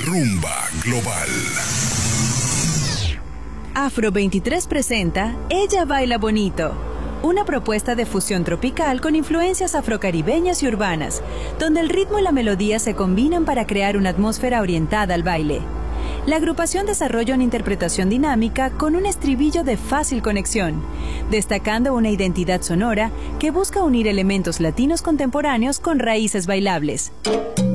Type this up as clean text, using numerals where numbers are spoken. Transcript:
Rumba Global. Afro 23 presenta Ella Baila Bonito, una propuesta de fusión tropical con influencias afrocaribeñas y urbanas, donde el ritmo y la melodía se combinan para crear una atmósfera orientada al baile. La agrupación desarrolla una interpretación dinámica con un estribillo de fácil conexión, destacando una identidad sonora que busca unir elementos latinos contemporáneos con raíces bailables.